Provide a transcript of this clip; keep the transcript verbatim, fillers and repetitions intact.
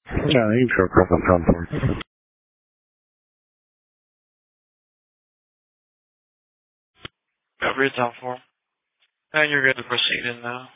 Yeah, you sure couple ten for. Got written down for him. And you're good to proceed in now.